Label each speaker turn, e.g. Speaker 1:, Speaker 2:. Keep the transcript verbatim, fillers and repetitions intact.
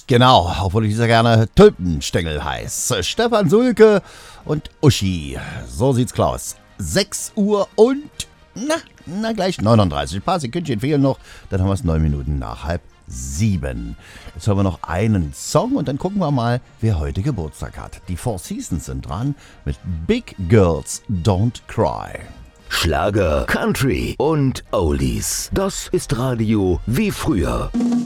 Speaker 1: Genau, obwohl ich sehr gerne Tulpenstängel heiß. Stefan Sulke und Uschi. So sieht's aus. sechs Uhr und, na, na gleich neununddreißig. Ein paar Sekündchen fehlen noch. Dann haben wir es neun Minuten nach halb sieben. Jetzt haben wir noch einen Song und dann gucken wir mal, wer heute Geburtstag hat. Die Four Seasons sind dran mit Big Girls Don't Cry.
Speaker 2: Schlager, Country und Oldies. Das ist Radio wie früher.